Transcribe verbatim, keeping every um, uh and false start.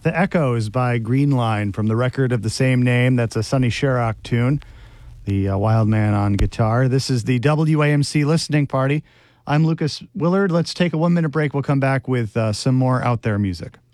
The Echoes by Green Line from the record of the same name. That's a Sonny Sharrock tune. The uh, Wild Man on guitar. This is the W A M C Listening Party. I'm Lucas Willard. Let's take a one-minute break. We'll come back with uh, some more Out There music.